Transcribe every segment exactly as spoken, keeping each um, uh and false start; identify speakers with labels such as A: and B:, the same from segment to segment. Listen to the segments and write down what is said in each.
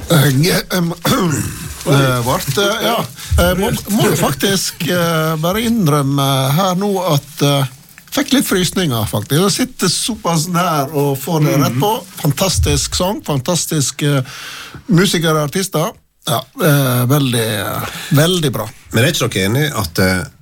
A: Vart, ja. Må, må jo faktisk bare innrømme her nå at fikk litt frysninger faktisk. Jeg sitter såpass nær og får det rett på. Fantastisk sang, fantastisk musikere og artister. Ja, veldig, veldig bra.
B: Men er ikke dere enig at,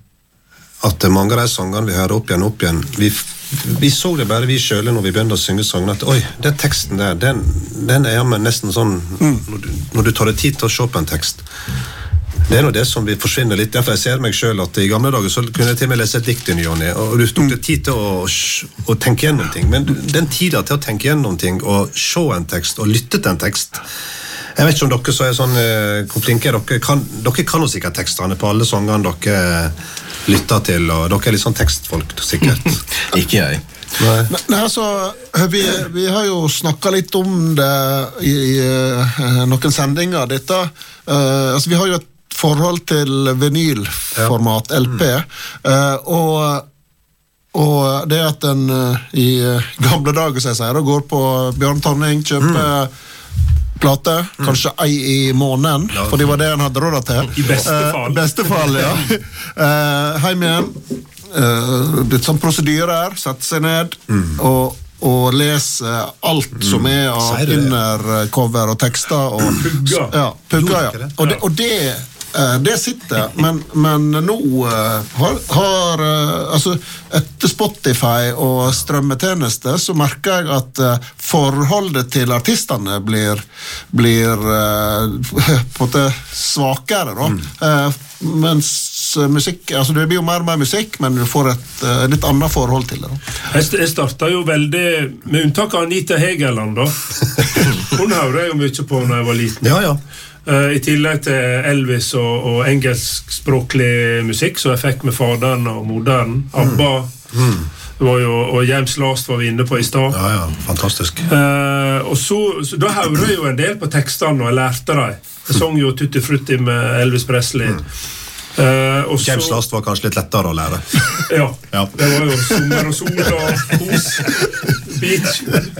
B: at mange av de sangene vi hører opp igjen opp igjen, vi Vi så det bare vi selv når vi begynte å synge sangen at oi, den teksten der, den, den er med nesten sånn mm. når, du, når du tar deg tid til å se på en tekst det er noe det som vi forsvinner litt derfor jeg ser meg selv at i gamle dager så kunne jeg til og med lese et dikt i ny og ned og du tok deg tid til å, å tenke gjennom ting men den tiden til å tenke gjennom ting og se en tekst og lytte til en tekst jeg vet ikke om dere så er sånn hvor flinke er dere kan, dere kan jo sikkert tekstene på alle sangene dere lytter til, og dere er litt sånn tekstfolk, sikkert.
C: Ikke jeg.
A: Nei, Nei altså, vi, vi har jo snakket litt om det i, i uh, noen sendinger, dette. Uh, altså, vi har jo et forhold til vinylformat, ja. L P, uh, og, og det at den uh, i gamle dager, så jeg sier, og går på Bjørn Tonning, kjøper mm. plate, mm. kanskje ei i måneden, ja. For det var det han hadde råd til.
D: I beste fall.
A: Uh, beste fall, ja. uh, Heim igjen, uh, litt sånn prosedyrer, sette seg ned, mm. og, og lese alt mm. som er av innercover og tekster. Og,
D: pugga.
A: Ja, pugga, ja. Og det, og det det sitter, men, men nå uh, har, har uh, altså etter Spotify og strømmetjeneste så merker jeg at uh, forholdet til artistene blir, blir uh, på det svakere da. Mm. Uh, mens musikk, altså det blir jo mer og mer musikk, men du får et uh, litt annet forhold til det. Da.
D: Jeg startet jo veldig, med unntak av Anita Hegeland da. Hun hører jeg jo mye på når jeg var liten.
B: Ja, ja.
D: Uh, I tillegg til Elvis og, og engelskspråklig musikk så jeg fikk med faderen og moderen ABBA mm. Det var jo, og James Last var vi inne på i stad
B: ja, ja, fantastisk
D: uh, og så, så da hører jeg jo en del på tekstene og jeg lærte dem jeg sang jo Tutti Frutti med Elvis Presley mm. uh, og
B: James
D: så,
B: Last var kanskje litt lettere å lære
D: ja,
B: ja,
D: det var jo sommer og sol og kos beach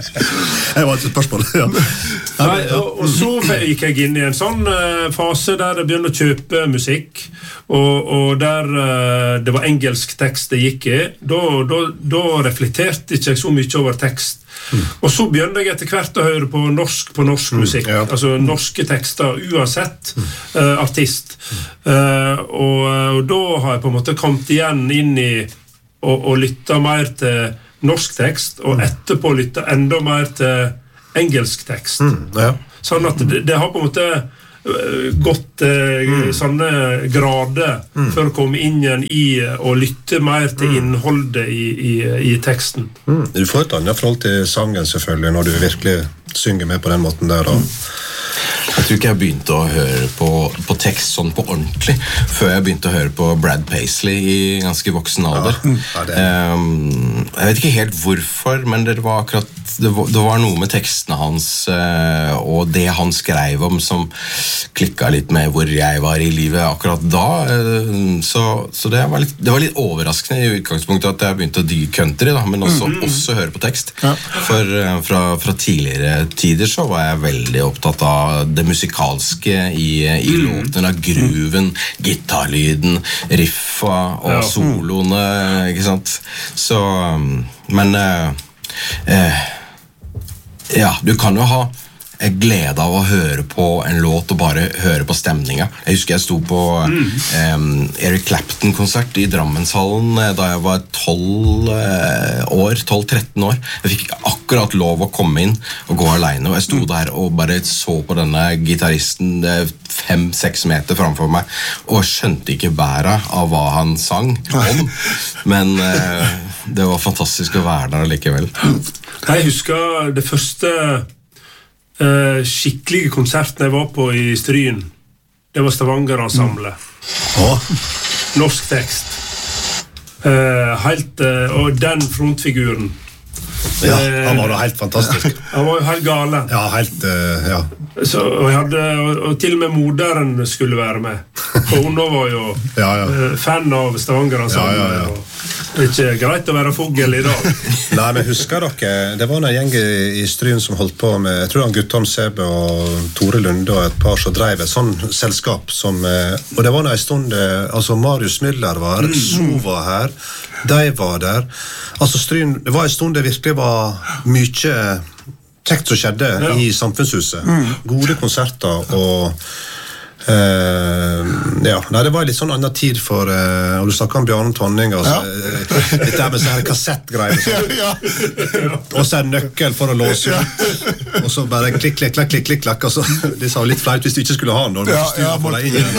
B: det var et spørsmål ja.
D: Nei, og, og så gikk jeg inn i en sånn uh, fase der jeg begynte å kjøpe musikk og, og der uh, det var engelsk tekst det gikk i da, da, da reflekterte ikke jeg så mye over tekst mm. og så begynte jeg etter hvert å høre på norsk på norsk musikk mm, ja. Altså norske tekster uansett uh, artist uh, og, og da har jeg på en måte kommet igjen inn i og, og lyttet mer til norsk tekst og etterpå lyttet enda mer til engelsk tekst
B: mm, ja.
D: Sånn at det, det har på en måte uh, gått uh, mm. sånne grader mm. for å komme inn igjen i og lytte mer til mm. innholdet i, i, i teksten
B: mm. Du får et annet forhold til sangen selvfølgelig når du virkelig synger med på den måten der da.
C: Jeg tror ikke jeg begynte å høre på, på tekst sånn på ordentlig før jeg begynte å høre på Brad Paisley i ganske voksen alder. Ja, ja, det er... um, jeg vet ikke helt hvorfor, men det var akkurat det var, det var noe med tekstene hans uh, og det han skrev om som klikket litt med hvor jeg var i livet akkurat da. Uh, så så det, var litt, det var litt overraskende i utgangspunktet at jeg begynte å dy country, da, men også, mm. også høre på tekst. Ja. For uh, fra, fra tidligere tider så var jeg veldig opptatt av det musikalske i, i mm. låten, av gruven, gitarlyden, riffa og ja. Soloene, ikke sant? Så, men uh, uh, ja, du kan jo ha glede av å høre på en låt og bare høre på stemninga. Jeg husker jeg sto på mm. um, Eric Clapton-konsert i Drammenshallen da jeg var tolv år, tolv tretten år. Jeg fikk akkurat lov å komme inn og gå alene, og jeg sto mm. der og bare så på denne gitaristen fem seks meter framfor meg, og skjønte ikke bæret av hva han sang om. Men uh, det var fantastisk å være der likevel.
D: Jeg husker det første Uh, skikkelige konserten jeg var på i Stryn det var Stavanger-ensemblet
B: oh.
D: norsk tekst uh, helt, uh, og den frontfiguren
B: ja, han var jo helt fantastisk
D: han var jo helt gale
B: ja, helt, uh, ja.
D: Så, og, jeg hadde, og, og til og med moderen skulle være med for hun var jo ja, ja. Uh, fan av Stavanger-ensemblet ja, ja, ja. Og, Det er ikke greit å være fogel i dag.
B: Nei, men husker dere, det var en gjeng i Stryn som holdt på med, jeg tror han Guttorm Sebe og Tore Lunde og et par som drev et sånn selskap som, og det var en stund, altså Marius Müller var, mm. So var her, de var der, altså Stryn, det var en stund det virkelig var mye kjekt som skjedde ja. I samfunnshuset, mm. gode konserter og Uh, ja, nei, det var litt sånn annen tid for uh, og du snakker om Bjarne Tonning altså, ja. uh, litt der med sånne kassettgreier så. Ja. Og så er nøkkel for å låse ut og så bare klikk, klikk, klikk, klikk, klikk, klikk og så, de sa litt flaut hvis du ikke skulle ha den ja, ja, for deg inn igjen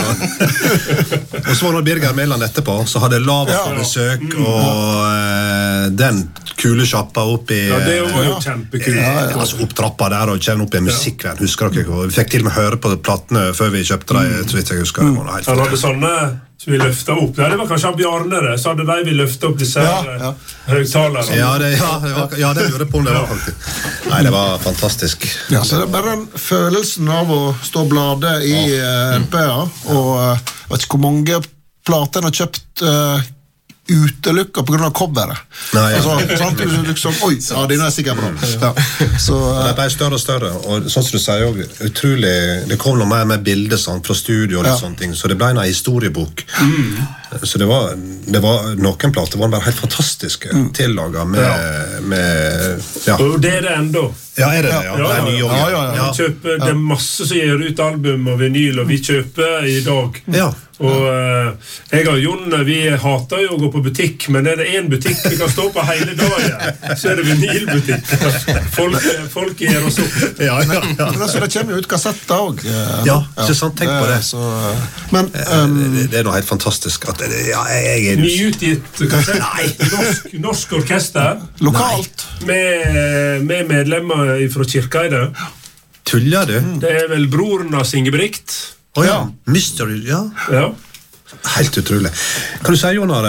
B: og så var det Birger Mæland etterpå så hadde Lava ja. På besøk og uh, den kule sjappa opp I
D: ja, det var jo kjempekul
B: ja, ja. Altså opp trappa der og kjenne opp I musikkvenn husker dere, vi fikk til og med høre på platene før vi kjøpte jeg tror ikke jeg husker det var helt
D: han hadde sånne som vi løftet opp der, det var kanskje han Bjarne det, så hadde de vi løftet opp disse ja, ja. Høgtalerne
B: ja, det, ja, det var, ja, det gjorde på om det var faktisk nei, det var fantastisk
A: ja, så det er bare den følelsen av å stå bladet I ja. L P-a og uh, vet ikke hvor mange plater han har kjøpt uh, utelykka på grunn av coveret
B: Nei, ja.
A: altså, sant, liksom, oi, ja, denne er sikkert bra ja. Så, uh,
B: det ble større og større og sånn som du sier også, utrolig det kom noe mer med bilder sånn, fra studio og ja. Sånne ting, så det ble en historiebok mm. så det var, det var noen plater var bare helt fantastiske mm. tillaget med, ja. med ja.
D: Og det er det enda
B: ja, er det det? Ja,
D: ja,
B: det er nye
D: ja, ja, ja. Kjøper, det er masse som gir ut album og vinyl og vi kjøper I dag
B: ja
D: og uh, jeg og Jon vi hater jo å gå på butikk men er det en butikk vi kan stå på hele dagen så er det vinylbutikk folk, folk gir oss opp
B: ja, ja, ja.
A: Men altså det kommer jo ut kassetter også
B: ja, ja, ikke sant, tenk på det
A: så, men, um,
B: det, det er noe helt fantastisk at det, ja, jeg er
D: nyutgitt kassett norsk, norsk orkester
A: lokalt
D: med, med medlemmer fra Kirkeide
B: tuller du?
D: Det er vel broren av Ingebrigt
B: Åh oh, ja, Mystery, ja.
D: Ja.
B: Helt utrolig. Kan du si, Jon Are?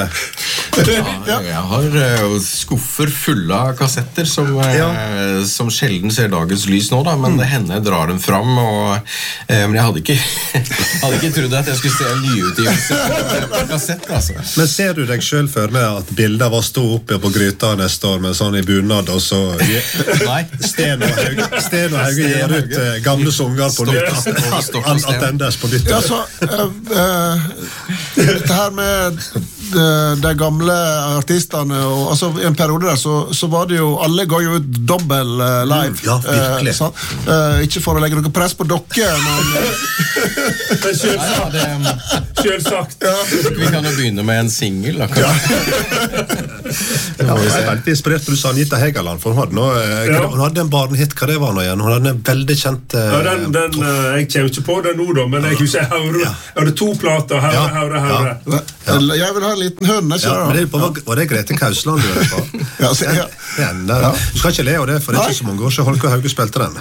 C: Ja, jeg har uh, skuffer fulle av kassetter som, uh, ja. som sjelden ser dagens lys nå, da, men mm. det hender jeg drar dem fram, og, uh, men jeg hadde ikke, hadde ikke trodd at jeg skulle se en nyutgivelse på kassett, altså.
B: Men ser du deg selv for meg at bilder var stå oppe på gryta neste år med sånn I bunad, og så
C: Nei.
B: Sten og Hauge, Sten og Hauge gir ut uh, gamle sanger på nytt, at, at, at endes på nytt.
A: Ja, så... Uh, uh, det her med de, de gamle artistene og, altså, I en periode der så, så var det jo alle ga jo ut dobbel uh, live
B: ja, virkelig
A: uh, uh, ikke for å legge noe press på dere men
D: selvsagt ja, selvsagt
C: ja. Vi kan jo begynne med en single da ja.
B: Ja, jeg er veldig inspirert du sa Anita Hegerland for hun hadde, noe, ja. Hun hadde en barnhit, hva det var nå igjen hun hadde en veldig kjent uh,
D: ja, den, den, uh, jeg kommer ikke på det nå da men jeg husker jeg hører, ja. Jeg hadde to plater høyre, ja. Høyre, høyre
A: ja. Ja. Jeg vil ha en liten hønne
B: ja, men det, var, var det Grete Kausland du hører på?
A: Ja, så, ja.
B: Ja, ja. Du skal ikke le av det for det er ikke så mange år så Holke Hauge spilte den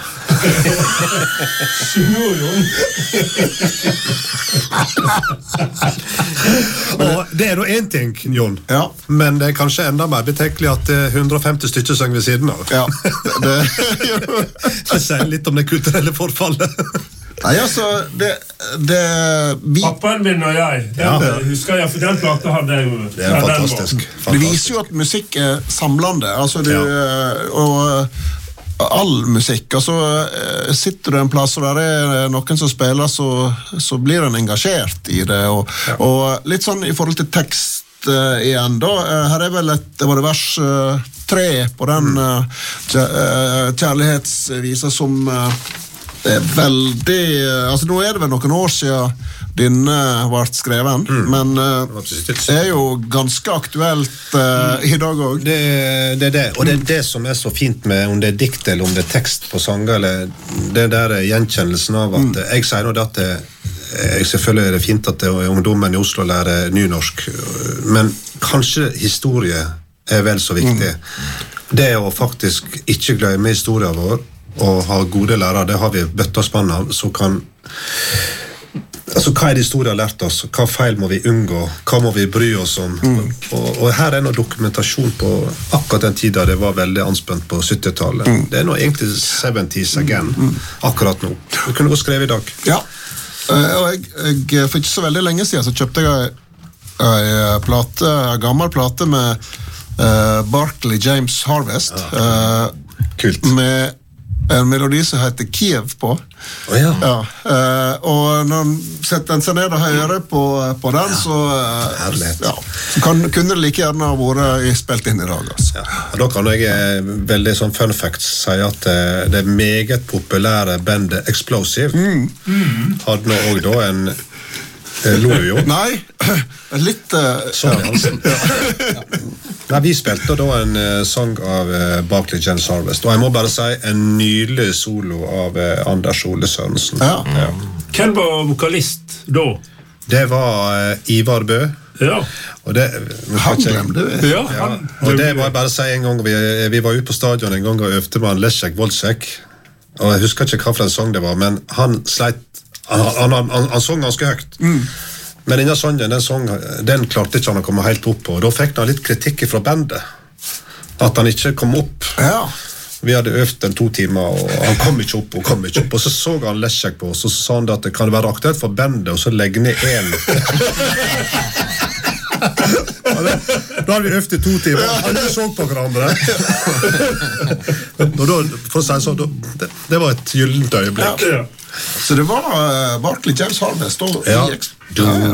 B: og det er nå en ting Jon
A: ja.
B: Men det er kanskje enda mer betenkelig at det er hundre og femti stykker søng ved siden av
A: ja. Det,
B: det sier litt om det kulturelle forfallet
A: Nei, altså, det, det vi...
D: Pappaen min og jeg, den, ja. Husker jeg, for den plata hadde jeg jo...
B: Det er fantastisk. fantastisk.
A: Det viser jo at musikk er samlende, altså du... Ja. Og all musikk, altså sitter du en plass og der er noen som spiller, så, så blir en engasjert i det, og, ja. Og litt sånn I forhold til tekst uh, igjen, da, her er vel et, det var det vers uh, tre på den uh, kjærlighetsvisa som... Uh, Det er veldig, altså nå er det vel noen år siden denne ble skreven, mm. men uh, det er jo ganske aktuelt uh, I dag også.
B: Det, det er det, og det er det som er så fint med om det er dikt eller om det er tekst på sanger, eller det der gjenkjennelsen av at, mm. jeg sier nå det at det, jeg selvfølgelig er det fint at det, ungdommen I Oslo lærer nynorsk, men kanskje historie er vel så viktig. Mm. Det å faktisk ikke glemme historien vår, og ha gode lærere, det har vi bøtt og spann av, så kan altså hva er det historien har lært oss, hva feil må vi unngå, hva må vi bry oss om mm. og, og her er noe dokumentasjon på akkurat den tiden det var veldig anspent på syttitallet mm. det er noe egentlig seventies again mm. akkurat nå, det kunne gå skrevet I dag
A: ja, og jeg, jeg for ikke så veldig lenge siden så kjøpte jeg en plate, en gammel plate med uh, Barclay James Harvest. Uh,
B: Kult.
A: Med en melodi som heter Kiev på.
B: Oh, ja.
A: Ja, uh, og når han setter den seg ned og hører på, på den, ja. så, uh, ja, så kan, kunne det like gjerne ha vært spilt inn i dag. Altså.
B: Ja. Da kan jeg eh, veldig sånn fun facts si at eh, det meget populære bandet Explosive mm. Mm. hadde nå også da en eh, lo du jo?
A: Nei, litt uh,
B: Sånn Hansen. Ja. Nei, vi spilte da en uh, sang av uh, Barclay James Harvest, og jeg må bare si en nydelig solo av uh, Anders Ole Sørensen.
A: Ja.
B: Ja.
D: Hvem var vokalist da?
B: Det var uh, Ivar Bø.
D: Ja.
B: Og det,
A: han glemte det.
D: Ja, han,
B: ja. Og det må jeg bare si en gang, vi, vi var ute på stadion en gang og øvde med Leszek Wolczek, og jeg husker ikke hva for en sang det var, men han sleit, han, han, han, han, han sang ganske høyt. Mm. Men denne sangen, den, sang, den klarte ikke han å komme helt opp på, og da fikk han litt kritikk fra bandet, at han ikke kom opp.
A: Ja.
B: Vi hadde øvd den to timer, og han kom ikke opp, og kom ikke opp, og så så han Leszek på oss, og så sa han at det kan være aktuelt for bandet, og så legge ned en. Da hadde vi øvd i to timer, alle så på hverandre. Og da, for å si så, da, det, det var et gyllent øyeblikk.
A: Ja. Så det var uh, Barclay James Harvest og
B: ja.
A: I X. Ja, ja.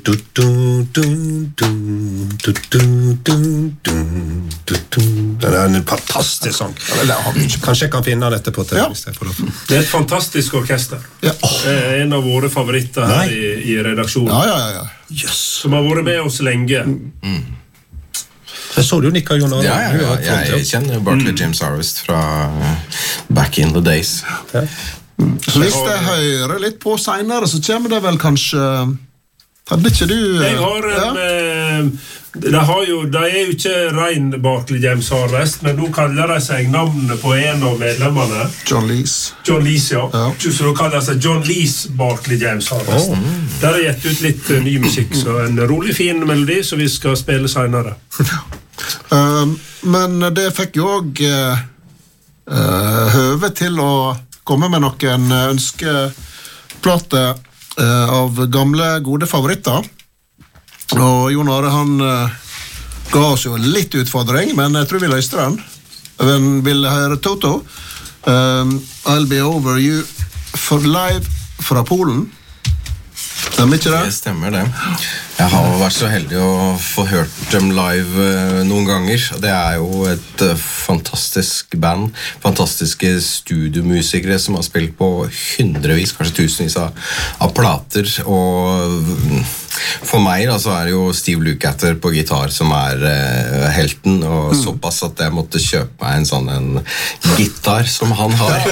A: Det er en fantastisk sang. Kanskje jeg kan finne dette på T V. Ja.
D: Det er et fantastisk orkester.
A: Ja.
D: En av våre favoritter her i, i redaksjonen.
A: Ja, ja, ja.
B: Yes.
D: Som har vært med oss lenge.
C: Mm.
B: Jeg så du Nika Jon Arne.
C: Ja, ja, ja, jeg kjenner Barclay James Harvest fra back in the days.
B: Ja.
A: Så hvis jeg hører litt på senere, så kommer det vel kanskje... Hadde ikke du...
D: Jeg har en... Ja? De, har jo, de er jo ikke ren Barclay James Harvest, men nå kaller de seg navnet på en av medlemmene.
A: John Lees.
D: John Lees, ja.
A: ja.
D: Så da kaller de seg John Lees Barclay James Harvest. Oh. Der har jeg gitt ut litt uh, ny musikk, så en rolig fin melodi som vi skal spille senere.
A: uh, men det fikk jo også uh, uh, høve til å komme med noen ønskeplater uh, av gamle, gode favoritter. Og Jon Are, han uh, ga oss jo litt utfordring, men jeg tror vi løste den. Vi ville høre Toto. Um, I'll Be Over You for live fra Polen. Stemmer ikke det?
C: Det stemmer det. Jeg har vært så heldig å få hørt dem live uh, noen ganger. Det er jo et uh, fantastisk band, fantastiske studiomusikere som har spilt på hundrevis, kanskje tusenvis av, av plater, og uh, for meg da, så er det jo Steve Lukather på gitar som er uh, helten, og mm. såpass at jeg måtte kjøpe meg en sånn en gitar som han har.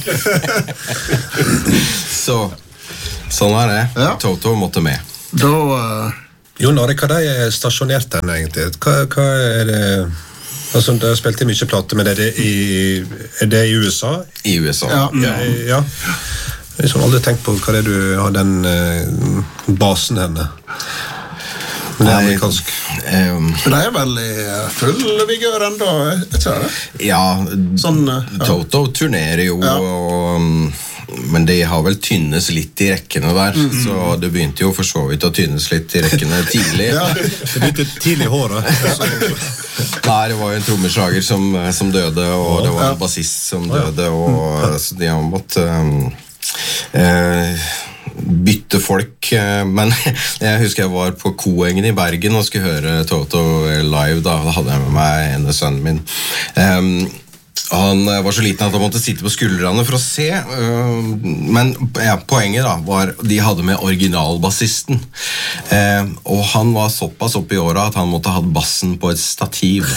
C: Så sånn er det. Ja. Toto måtte med.
A: Da... Uh...
B: Jon Are, hva er stasjonert den egentlig? Hva, hva er det... Altså, det har spilt i mye plater, men er det i, er det i U S A?
C: I U S A,
B: ja. ja. ja. Jeg har aldri tenkt på hva det er du har den uh, basen henne. Men det er amerikansk.
C: Um,
A: det er vel i full vigør enda, ikke det?
C: Ja,
A: sånn, uh,
C: Toto turnerer jo, ja. og... Um, men det har vel tynnes litt i rekkene der, mm. så det begynte jo for så vidt å tynnes litt i rekkene tidlig.
B: Ja, det begynte tidlig i håret.
C: Nei, det var jo en trommeslager som, som døde, og det var en bassist som døde, og så de har måttet um, eh, bytte folk, men jeg husker jeg var på Koengen i Bergen og skulle høre Toto live, da, da hadde jeg med meg ene sønnen min. Um, Han var så liten at han måtte sitte på skuldrene for å se, men ja, poenget da var de hadde med originalbassisten, og han var såpass opp i året at han måtte ha bassen på et stativ.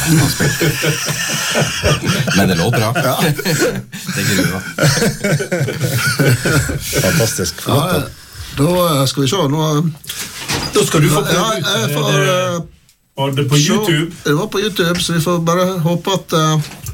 C: Men det lå bra. Ja. Det grua.
B: Fantastisk.
A: Ja, da skal vi se nå.
D: Da skal du få
A: ja, jeg får,
D: Var det på YouTube?
A: Så, det var på YouTube, så vi får bare håpe at uh,